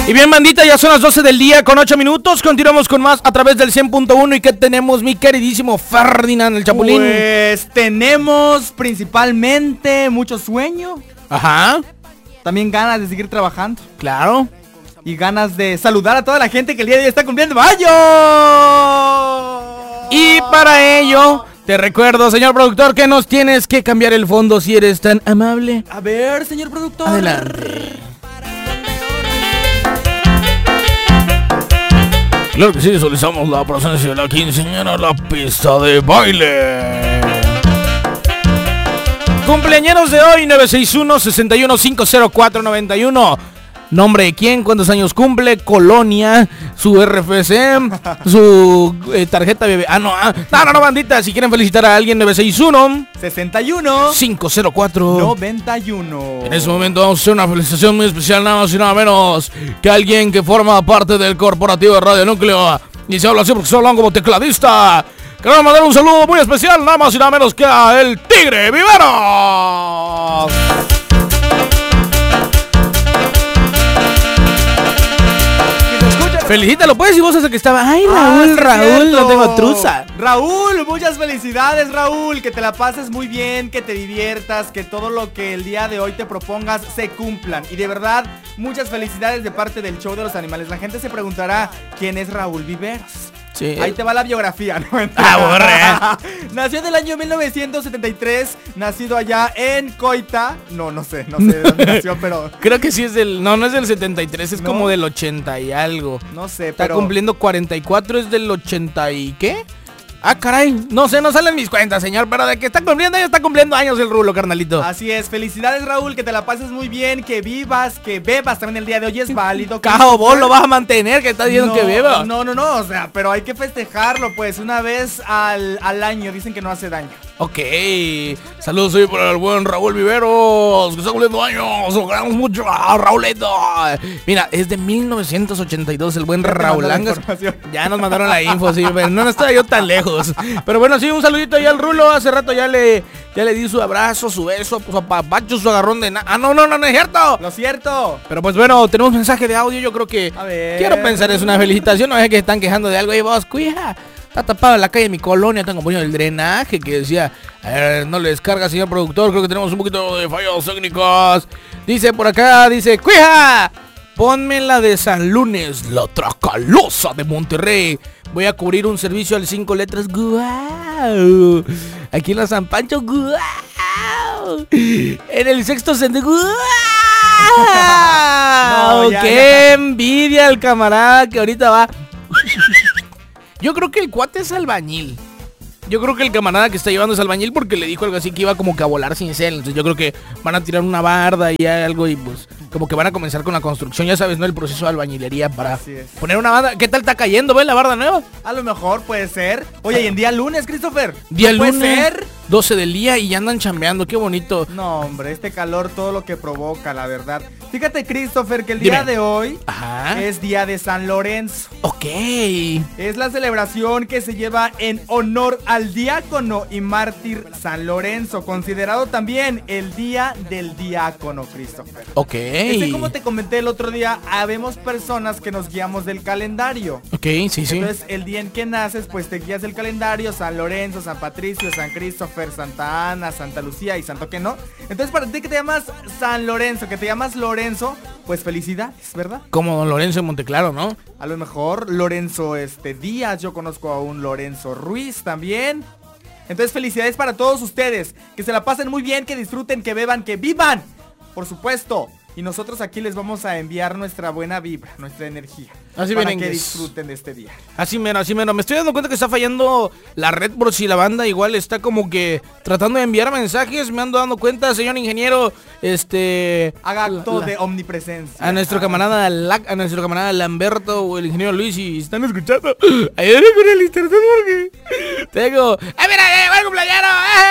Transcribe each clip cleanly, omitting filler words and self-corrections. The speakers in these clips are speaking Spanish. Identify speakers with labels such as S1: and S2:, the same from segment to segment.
S1: Y bien, bandita, ya son las 12 del día con 8 minutos. Continuamos con más a través del 100.1. ¿Y qué tenemos, mi queridísimo Ferdinand, el Chapulín?
S2: Pues tenemos principalmente mucho sueño.
S1: Ajá.
S2: También ganas de seguir trabajando.
S1: Claro.
S2: Y ganas de saludar a toda la gente que el día de hoy está cumpliendo años.
S1: Y para ello, te recuerdo, señor productor, que nos tienes que cambiar el fondo si eres tan amable.
S2: A ver, señor productor.
S1: Adelante. Claro que sí, solicitamos la presencia de la quinceañera en la pista de baile. Cumpleañeros de hoy, 961-61-504-91. Nombre de quién, cuántos años cumple, colonia, su RFC, su tarjeta bebé. No, bandita, si quieren felicitar a alguien, 961-61-504-91. En ese momento vamos a hacer una felicitación muy especial, nada más y nada menos que alguien que forma parte del corporativo de Radio Núcleo. Y se habla así porque se hablan como tecladista. Queremos mandar un saludo muy especial, nada más y nada menos que a el Tigre Viveros. Felicítalo, pues, y vos desde que estaba. Ay, Raúl, sí, Raúl, no tengo truza.
S2: Raúl, muchas felicidades, Raúl. Que te la pases muy bien, que te diviertas, que todo lo que el día de hoy te propongas se cumplan. Y de verdad, muchas felicidades de parte del Show de los Animales. La gente se preguntará quién es Raúl Viveros.
S1: Sí.
S2: Ahí te va la biografía, ¿no? Nació en el año 1973, nacido allá en Coita. No sé de dónde nació, pero...
S1: Creo que sí es del... No es del 73, es como del 80 y algo.
S2: No sé,
S1: pero... Está cumpliendo 44, es del 80 y... ¿qué? Ah, caray, no sé, no salen mis cuentas, señor, pero de que está cumpliendo años el rulo, carnalito.
S2: Así es, felicidades, Raúl, que te la pases muy bien, que vivas, que bebas también el día de hoy, es válido.
S1: Cajo, vos lo vas a mantener, que estás diciendo que beba.
S2: No, o sea, pero hay que festejarlo, pues, una vez al año, dicen que no hace daño.
S1: Ok, saludos hoy para el buen Raúl Viveros, que está cumpliendo años, lo queremos mucho, Raulito. Mira, es de 1982 el buen Raúl Angas. Ya nos mandaron la info, sí, pero no estaba yo tan lejos. Pero bueno, sí, un saludito ahí al Rulo. Hace rato ya le di su abrazo, su beso, su apapacho, su agarrón de no es cierto.
S2: Lo cierto.
S1: Pero pues bueno, tenemos mensaje de audio. Yo creo que,
S2: a ver,
S1: quiero pensar, es una felicitación. No es que están quejando de algo. Y vos, cuija, está tapado en la calle de mi colonia. Tengo poniendo el drenaje que decía, a ver, no le descarga, señor productor. Creo que tenemos un poquito de fallos técnicos. Dice por acá, cuija, ponme la de San Lunes, la Tracalosa de Monterrey. Voy a cubrir un servicio al 5 letras. ¡Guau! Aquí en la San Pancho. ¡Guau! En el Sexto Sentido. ¡Guau! No, ¡qué envidia el camarada que ahorita va! Yo creo que el cuate es albañil. Yo creo que el camarada que está llevando es albañil porque le dijo algo así que iba como que a volar sin cel. Entonces yo creo que van a tirar una barda y algo y pues como que van a comenzar con la construcción. Ya sabes, ¿no? El proceso de albañilería para poner una barda. ¿Qué tal está cayendo, la barda nueva?
S2: A lo mejor puede ser. Oye, y en día lunes, Christopher.
S1: Día lunes, puede ser 12 del día y ya andan chambeando. Qué bonito.
S2: No, hombre, este calor todo lo que provoca, la verdad. Fíjate, Christopher, que el día de hoy es día de San Lorenzo.
S1: Ok.
S2: Es la celebración que se lleva en honor al diácono y mártir San Lorenzo, considerado también el día del diácono, Christopher.
S1: Ok.
S2: Como te comenté el otro día, habemos personas que nos guiamos del calendario.
S1: Ok, sí.
S2: Entonces, el día en que naces, pues te guías del calendario, San Lorenzo, San Patricio, San Christopher, Santa Ana, Santa Lucía y Santo que no. Entonces, para ti que te llamas San Lorenzo, que te llamas Lorenzo, pues felicidades, ¿verdad?
S1: Como don Lorenzo de Monteclaro, ¿no?
S2: A lo mejor Lorenzo Díaz, yo conozco a un Lorenzo Ruiz también. Entonces, felicidades para todos ustedes, que se la pasen muy bien, que disfruten, que beban, que vivan, por supuesto. Y nosotros aquí les vamos a enviar nuestra buena vibra, nuestra energía.
S1: Así
S2: para que disfruten de este día.
S1: Así mero. Me estoy dando cuenta que está fallando la red por si la banda igual está como que tratando de enviar mensajes. Me ando dando cuenta, señor ingeniero,
S2: haga acto de omnipresencia.
S1: A nuestro camarada Lamberto o el ingeniero Luis, y están escuchando. Ayúdenme con el internet porque tengo... mira, buen cumpleañero!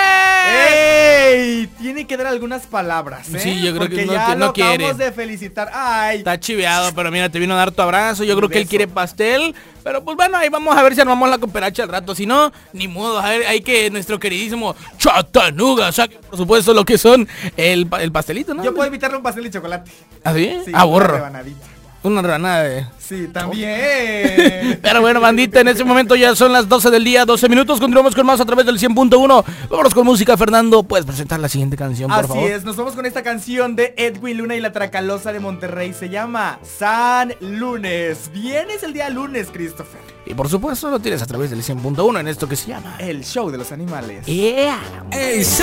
S2: ¡Ey! Tiene que dar algunas palabras, ¿eh?
S1: Sí, yo creo
S2: porque
S1: que
S2: ya
S1: no quiere.
S2: Acabamos de felicitar. ¡Ay!
S1: Está chiveado, pero mira, te vino a dar tu abrazo. Yo creo que él quiere pastel. Pero pues bueno, ahí vamos a ver si armamos la cooperacha al rato. Si no, ni modo. A ver, hay que nuestro queridísimo Chattanooga saque, por supuesto, lo que son el pastelito, ¿no?
S2: Yo puedo invitarle un pastel de chocolate.
S1: ¿Ah, sí?
S2: Sí,
S1: borro. Una rebanada de...
S2: Sí, también.
S1: Pero bueno, bandita, en este momento ya son las 12 del día, 12 minutos. Continuamos con más a través del 100.1. Vámonos con música, Fernando. ¿Puedes presentar la siguiente canción, por favor?
S2: Así es, nos vamos con esta canción de Edwin Luna y la Tracalosa de Monterrey. Se llama San Lunes. Vienes el día lunes, Christopher.
S1: Y por supuesto lo tienes a través del 100.1 en esto que se llama
S2: El show de los animales.
S1: Yeah.
S3: Hey,